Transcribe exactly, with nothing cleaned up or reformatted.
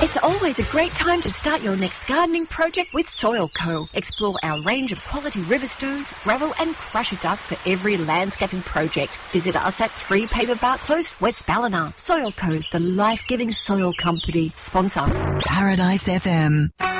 It's always a great time to start your next gardening project with Soil Co. Explore our range of quality river stones, gravel and crusher dust for every landscaping project. Visit us at three Paperbark Close, West Ballina. Soil Co, the life-giving soil company. Sponsor. Paradise F M.